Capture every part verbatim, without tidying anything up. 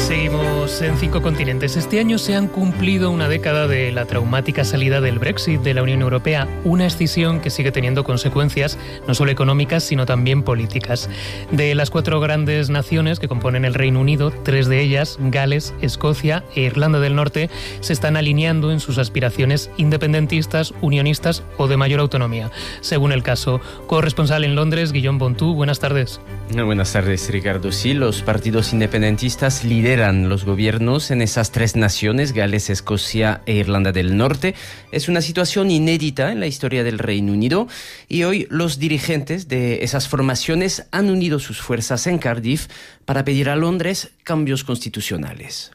Seguimos en Cinco Continentes. Este año se han cumplido una década de la traumática salida del Brexit de la Unión Europea, una escisión que sigue teniendo consecuencias no solo económicas, sino también políticas. De las cuatro grandes naciones que componen el Reino Unido, tres de ellas, Gales, Escocia e Irlanda del Norte, se están alineando en sus aspiraciones independentistas, unionistas o de mayor autonomía, según el caso. Corresponsal en Londres, Guillaume Bontú, buenas tardes. Buenas tardes, Ricardo. Sí, los partidos independentistas lideran los gobiernos en esas tres naciones, Gales, Escocia e Irlanda del Norte. Es una situación inédita en la historia del Reino Unido y hoy los dirigentes de esas formaciones han unido sus fuerzas en Cardiff para pedir a Londres cambios constitucionales.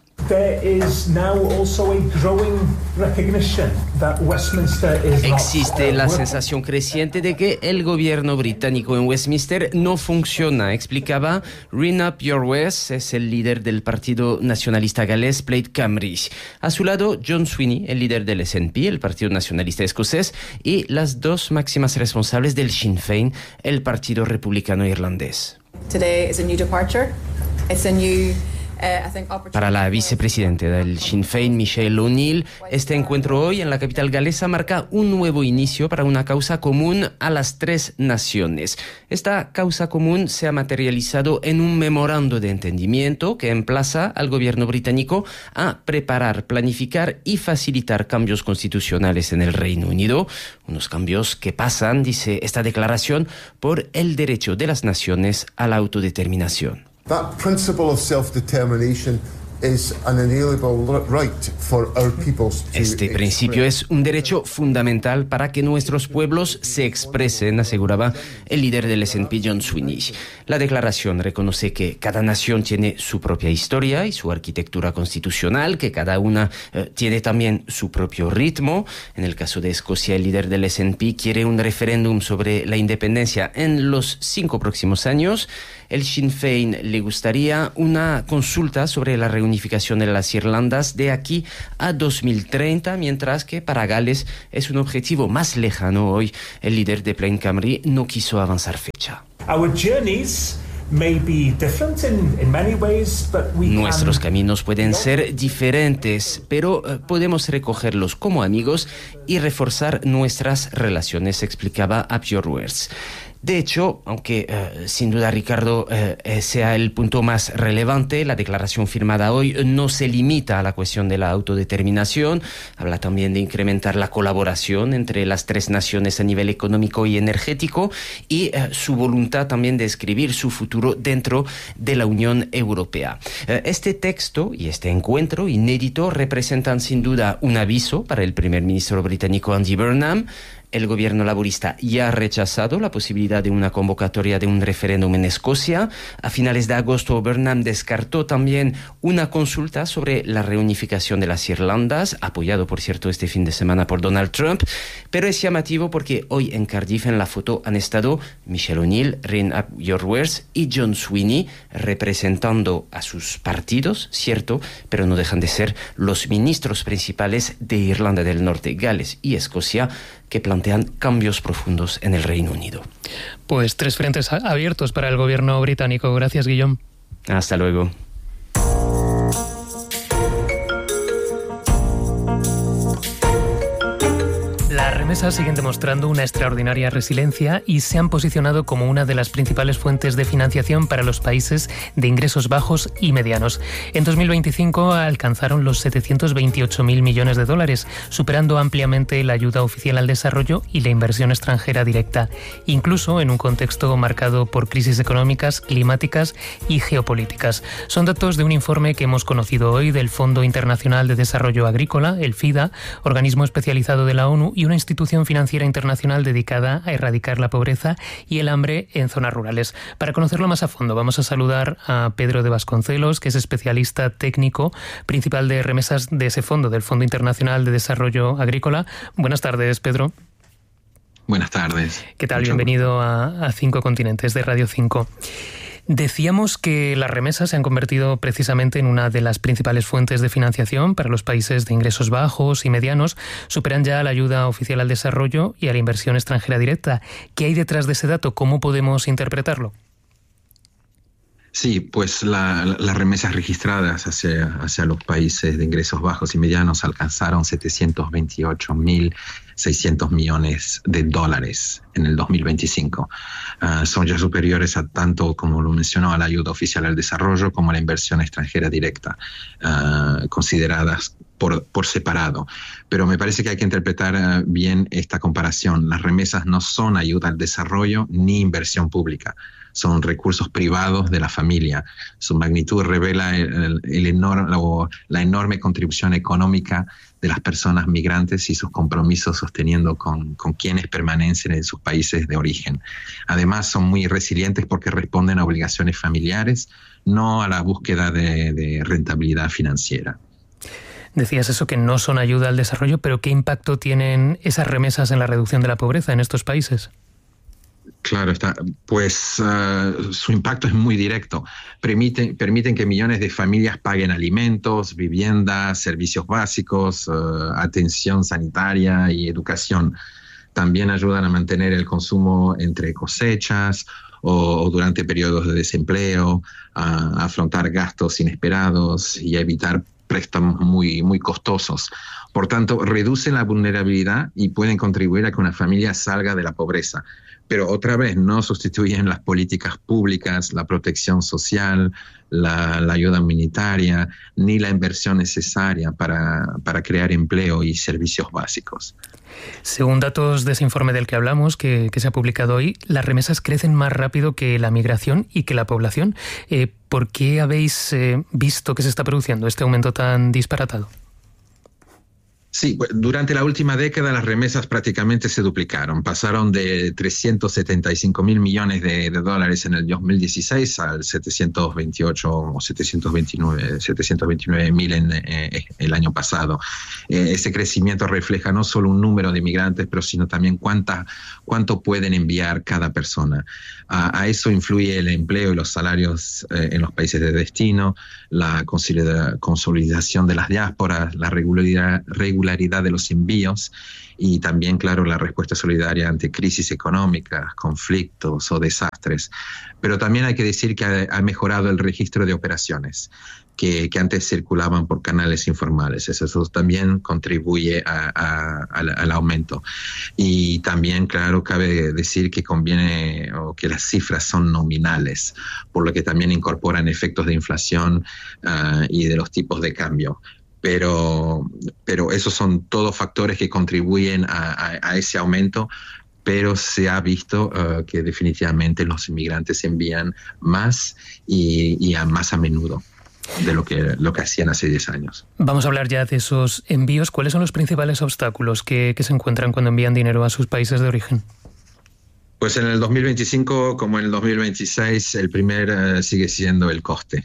Existe la sensación creciente de que el gobierno británico en Westminster no funciona, explicaba Ring Up Your West, es el líder del partido nacionalista galés Plaid Cymru. A su lado, John Sweeney, el líder del S N P, el partido nacionalista escocés, y las dos máximas responsables del Sinn Féin, el partido republicano irlandés. Today is a new departure. It's a new Para la vicepresidenta del Sinn Féin, Michelle O'Neill, este encuentro hoy en la capital galesa marca un nuevo inicio para una causa común a las tres naciones. Esta causa común se ha materializado en un memorando de entendimiento que emplaza al gobierno británico a preparar, planificar y facilitar cambios constitucionales en el Reino Unido. Unos cambios que pasan, dice esta declaración, por el derecho de las naciones a la autodeterminación. That principle of self-determination is an inalienable right for our peoples to Este principio es un derecho fundamental para que nuestros pueblos se expresen, aseguraba el líder del S N P, John Sweeney. La declaración reconoce que cada nación tiene su propia historia y su arquitectura constitucional, que cada una eh, tiene también su propio ritmo. En el caso de Escocia, el líder del S N P quiere un referéndum sobre la independencia en los cinco próximos años. El Sinn Féin le gustaría una consulta sobre la reunificación de las Irlandas de aquí a dos mil treinta, mientras que para Gales es un objetivo más lejano. Hoy el líder de Plaid Cymru no quiso avanzar fecha. Nuestros caminos pueden ser diferentes, pero uh, podemos recogerlos como amigos y reforzar nuestras relaciones, explicaba Up Your Words. De hecho, aunque eh, sin duda, Ricardo, eh, sea el punto más relevante, la declaración firmada hoy no se limita a la cuestión de la autodeterminación. Habla también de incrementar la colaboración entre las tres naciones a nivel económico y energético y eh, su voluntad también de escribir su futuro dentro de la Unión Europea. Eh, este texto y este encuentro inédito representan sin duda un aviso para el primer ministro británico Andy Burnham. El gobierno laborista ya ha rechazado la posibilidad de una convocatoria de un referéndum en Escocia. A finales de agosto, Burnham descartó también una consulta sobre la reunificación de las Irlandas, apoyado, por cierto, este fin de semana por Donald Trump. Pero es llamativo porque hoy en Cardiff, en la foto, han estado Michelle O'Neill, Ring Up Your Words, y John Sweeney, representando a sus partidos, cierto, pero no dejan de ser los ministros principales de Irlanda del Norte, Gales y Escocia, que plantean cambios profundos en el Reino Unido. Pues tres frentes abiertos para el gobierno británico. Gracias, Guillaume. Hasta luego. Las remesas siguen demostrando una extraordinaria resiliencia y se han posicionado como una de las principales fuentes de financiación para los países de ingresos bajos y medianos. En dos mil veinticinco alcanzaron los setecientos veintiocho mil millones de dólares, superando ampliamente la ayuda oficial al desarrollo y la inversión extranjera directa, incluso en un contexto marcado por crisis económicas, climáticas y geopolíticas. Son datos de un informe que hemos conocido hoy del Fondo Internacional de Desarrollo Agrícola, el FIDA, organismo especializado de la ONU y una institución financiera internacional dedicada a erradicar la pobreza y el hambre en zonas rurales. Para conocerlo más a fondo, vamos a saludar a Pedro de Vasconcelos, que es especialista técnico principal de remesas de ese fondo, del Fondo Internacional de Desarrollo Agrícola. Buenas tardes, Pedro. Buenas tardes. ¿Qué tal? Mucho Bienvenido a, a Cinco Continentes de Radio cinco. Decíamos que las remesas se han convertido precisamente en una de las principales fuentes de financiación para los países de ingresos bajos y medianos. Superan ya la ayuda oficial al desarrollo y a la inversión extranjera directa. ¿Qué hay detrás de ese dato? ¿Cómo podemos interpretarlo? Sí, pues la, la, las remesas registradas hacia, hacia los países de ingresos bajos y medianos alcanzaron setecientos veintiocho mil seiscientos millones de dólares en el dos mil veinticinco. Uh, son ya superiores a tanto, como lo mencionó, a la ayuda oficial al desarrollo como a la inversión extranjera directa, uh, consideradas por, por separado. Pero me parece que hay que interpretar uh, bien esta comparación. Las remesas no son ayuda al desarrollo ni inversión pública. Son recursos privados de la familia. Su magnitud revela el, el, el enorme, la enorme contribución económica de las personas migrantes y sus compromisos sosteniendo con, con quienes permanecen en sus países de origen. Además, son muy resilientes porque responden a obligaciones familiares, no a la búsqueda de, de rentabilidad financiera. Decías eso, que no son ayuda al desarrollo, pero ¿qué impacto tienen esas remesas en la reducción de la pobreza en estos países? Claro está, pues uh, su impacto es muy directo. Permiten, permiten que millones de familias paguen alimentos, viviendas, servicios básicos, uh, atención sanitaria y educación. También ayudan a mantener el consumo entre cosechas o, o durante periodos de desempleo, a, a afrontar gastos inesperados y a evitar préstamos muy, muy costosos. Por tanto, reducen la vulnerabilidad y pueden contribuir a que una familia salga de la pobreza. Pero otra vez no sustituyen las políticas públicas, la protección social, la, la ayuda humanitaria, ni la inversión necesaria para, para crear empleo y servicios básicos. Según datos de ese informe del que hablamos, que, que se ha publicado hoy, las remesas crecen más rápido que la migración y que la población. Eh, ¿Por qué habéis eh, visto que se está produciendo este aumento tan disparatado? Sí, durante la última década las remesas prácticamente se duplicaron. Pasaron de trescientos setenta y cinco mil millones de, de dólares en el dos mil dieciséis al setecientos veintiocho o setecientos veintinueve mil en eh, el año pasado. Eh, ese crecimiento refleja no solo un número de migrantes, pero sino también cuánta, cuánto pueden enviar cada persona. A, a eso influye el empleo y los salarios eh, en los países de destino, la consolidación de las diásporas, la regularidad, regularidad de los envíos y también, claro, la respuesta solidaria ante crisis económicas, conflictos o desastres. Pero también hay que decir que ha, ha mejorado el registro de operaciones que, que antes circulaban por canales informales. Eso, eso también contribuye a, a, a, al aumento. Y también, claro, cabe decir que conviene o que las cifras son nominales, por lo que también incorporan efectos de inflación uh, y de los tipos de cambio. Pero, pero esos son todos factores que contribuyen a, a, a ese aumento, pero se ha visto uh, que definitivamente los inmigrantes envían más y, y a más a menudo de lo que, lo que hacían hace diez años. Vamos a hablar ya de esos envíos. ¿Cuáles son los principales obstáculos que, que se encuentran cuando envían dinero a sus países de origen? Pues en el dos mil veinticinco, como en el dos mil veintiséis, el primer uh, sigue siendo el coste.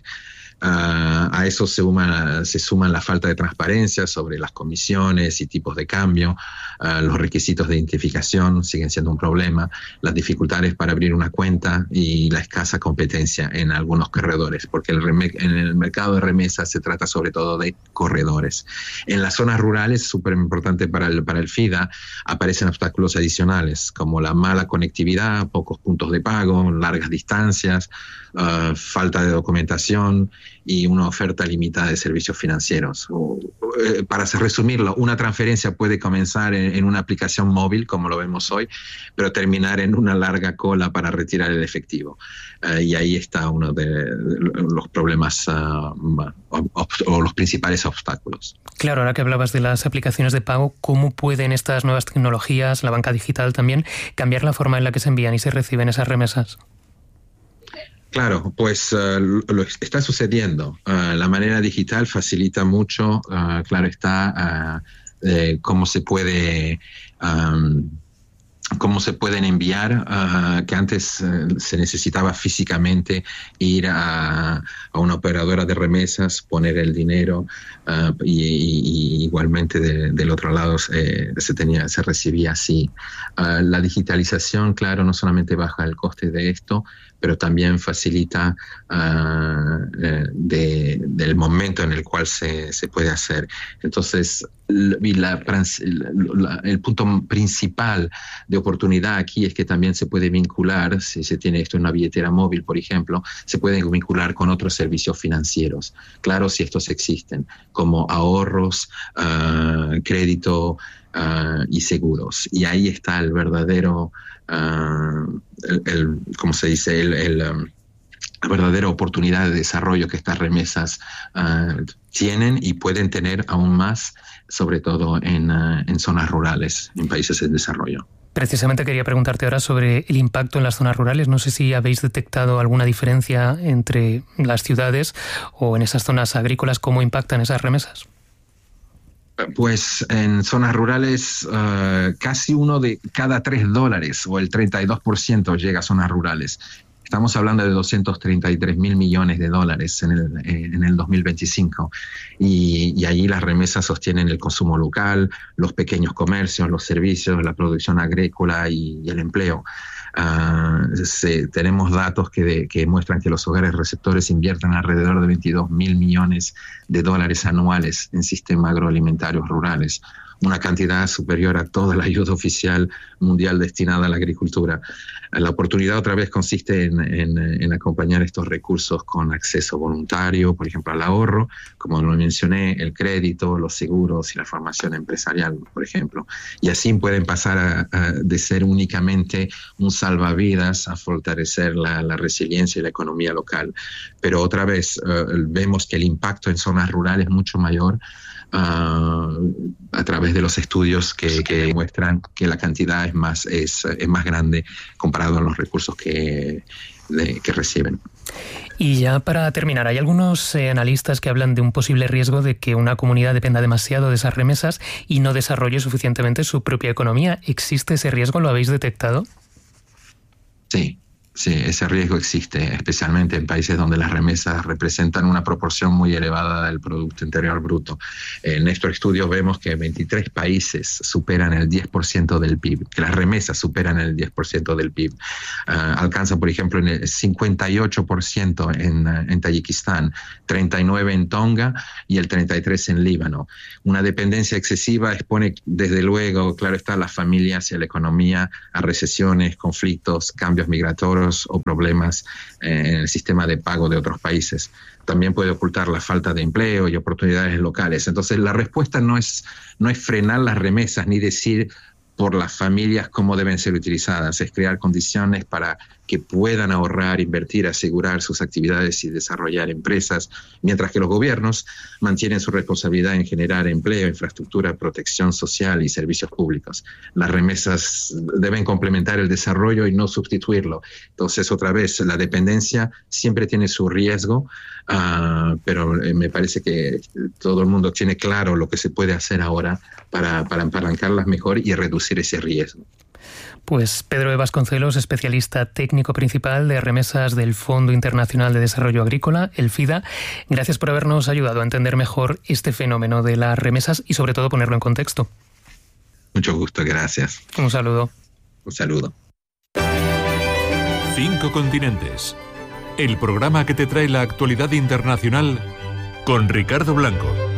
Uh, a eso se suman, se suman la falta de transparencia sobre las comisiones y tipos de cambio, uh, los requisitos de identificación siguen siendo un problema, las dificultades para abrir una cuenta y la escasa competencia en algunos corredores, porque el rem- en el mercado de remesas se trata sobre todo de corredores. En las zonas rurales, súper importante para el, para el FIDA, aparecen obstáculos adicionales como la mala conectividad, pocos puntos de pago, largas distancias, uh, falta de documentación y una oferta limitada de servicios financieros. O, eh, para resumirlo, una transferencia puede comenzar en, en una aplicación móvil, como lo vemos hoy, pero terminar en una larga cola para retirar el efectivo. Uh, y ahí está uno de, de los problemas uh, o, o los principales obstáculos. Claro, ahora que hablabas de las aplicaciones de pago, ¿cómo pueden estas nuevas tecnologías, la banca digital también, cambiar la forma en la que se envían y se reciben esas remesas? Claro, pues uh, lo, lo está sucediendo. Uh, la manera digital facilita mucho, uh, claro está, uh, eh, cómo se puede... Um, cómo se pueden enviar, uh, que antes uh, se necesitaba físicamente ir a, a una operadora de remesas, poner el dinero uh, y, y, y igualmente de, del otro lado eh, se, tenía, se recibía así. Uh, la digitalización, claro, no solamente baja el coste de esto, pero también facilita uh, de, del momento en el cual se, se puede hacer. Entonces, la, la, el punto principal de oportunidad aquí es que también se puede vincular, si se tiene esto en una billetera móvil, por ejemplo, se puede vincular con otros servicios financieros. Claro, si estos existen, como ahorros, uh, crédito uh, y seguros. Y ahí está el verdadero, uh, el, el, ¿cómo se dice? El, el, um, la verdadera oportunidad de desarrollo que estas remesas uh, tienen y pueden tener aún más, sobre todo en, uh, en zonas rurales, en países en desarrollo. Precisamente quería preguntarte ahora sobre el impacto en las zonas rurales. No sé si habéis detectado alguna diferencia entre las ciudades o en esas zonas agrícolas, cómo impactan esas remesas. Pues en zonas rurales uh, casi uno de cada tres dólares o el treinta y dos por ciento llega a zonas rurales. Estamos hablando de doscientos treinta y tres mil millones de dólares en el, en el dos mil veinticinco y, y allí las remesas sostienen el consumo local, los pequeños comercios, los servicios, la producción agrícola y, y el empleo. Uh, se, tenemos datos que, de, que muestran que los hogares receptores invierten alrededor de veintidós mil millones de dólares anuales en sistemas agroalimentarios rurales, una cantidad superior a toda la ayuda oficial mundial destinada a la agricultura. La oportunidad otra vez consiste en, en, en acompañar estos recursos con acceso voluntario, por ejemplo, al ahorro, como lo mencioné, el crédito, los seguros y la formación empresarial, por ejemplo. Y así pueden pasar a, a, de ser únicamente un salvavidas a fortalecer la, la resiliencia y la economía local. Pero otra vez uh, vemos que el impacto en zonas rurales es mucho mayor, Uh, a través de los estudios que, que muestran que la cantidad es más, es, es más grande comparado a los recursos que, de, que reciben. Y ya para terminar, hay algunos eh, analistas que hablan de un posible riesgo de que una comunidad dependa demasiado de esas remesas y no desarrolle suficientemente su propia economía. ¿Existe ese riesgo? ¿Lo habéis detectado? Sí. Sí, ese riesgo existe, especialmente en países donde las remesas representan una proporción muy elevada del Producto Interior Bruto. En estos estudios vemos que veintitrés países superan el diez por ciento del P I B, que las remesas superan el diez por ciento del P I B. Uh, alcanza, por ejemplo, en el cincuenta y ocho por ciento en, en Tayikistán, treinta y nueve por ciento en Tonga y el treinta y tres por ciento en Líbano. Una dependencia excesiva expone, desde luego, claro está, las familias y la economía a recesiones, conflictos, cambios migratorios o problemas en el sistema de pago de otros países. También puede ocultar la falta de empleo y oportunidades locales. Entonces, la respuesta no es, no es frenar las remesas ni decir por las familias cómo deben ser utilizadas, es crear condiciones para que puedan ahorrar, invertir, asegurar sus actividades y desarrollar empresas, mientras que los gobiernos mantienen su responsabilidad en generar empleo, infraestructura, protección social y servicios públicos. Las remesas deben complementar el desarrollo y no sustituirlo. Entonces, otra vez, la dependencia siempre tiene su riesgo, uh, pero me parece que todo el mundo tiene claro lo que se puede hacer ahora para, para apalancarlas mejor y reducir ese riesgo. Pues Pedro de Vasconcelos, especialista técnico principal de remesas del Fondo Internacional de Desarrollo Agrícola, el FIDA, gracias por habernos ayudado a entender mejor este fenómeno de las remesas y sobre todo ponerlo en contexto. Mucho gusto, gracias. Un saludo. Un saludo. Cinco continentes. El programa que te trae la actualidad internacional con Ricardo Blanco.